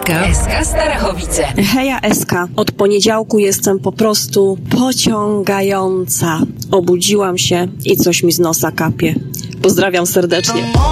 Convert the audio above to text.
SK Starachowice. Heja SK. Od poniedziałku jestem po prostu pociągająca. Obudziłam się i coś mi z nosa kapie. Pozdrawiam serdecznie.